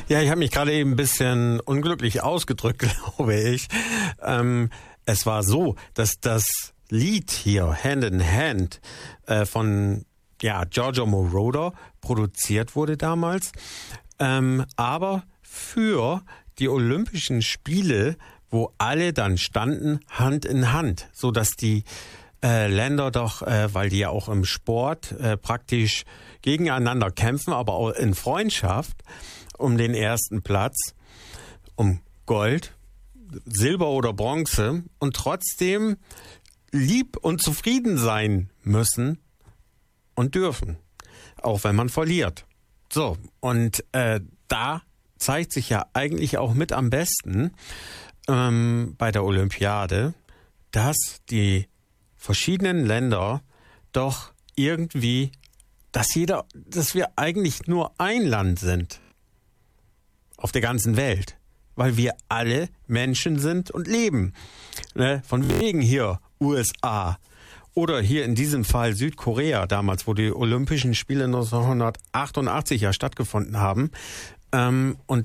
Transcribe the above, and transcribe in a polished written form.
Ja, ich habe mich gerade eben ein bisschen unglücklich ausgedrückt, glaube ich. Es war so, dass das Lied hier, Hand in Hand, von Giorgio Moroder produziert wurde damals, aber für die Olympischen Spiele, wo alle dann standen, Hand in Hand, so dass die Länder doch, weil die ja auch im Sport praktisch gegeneinander kämpfen, aber auch in Freundschaft um den ersten Platz, um Gold, Silber oder Bronze und trotzdem lieb und zufrieden sein müssen und dürfen, auch wenn man verliert. So, und da zeigt sich ja eigentlich auch mit am besten bei der Olympiade, dass die verschiedenen Länder doch irgendwie, dass wir eigentlich nur ein Land sind auf der ganzen Welt, weil wir alle Menschen sind und leben. Ne? Von wegen hier USA oder hier in diesem Fall Südkorea damals, wo die Olympischen Spiele 1988 ja stattgefunden haben. Und